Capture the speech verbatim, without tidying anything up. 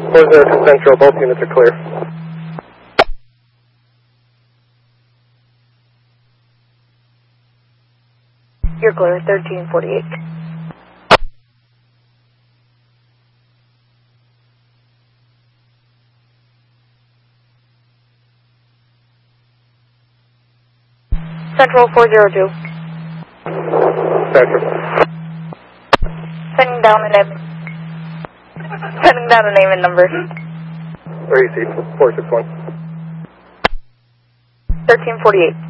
four zero two Central, both units are clear. You're clear, thirteen forty-eight. Central four zero two. Central. Sending down a name. Sending down a name and number. Received, four six one. thirteen forty-eight.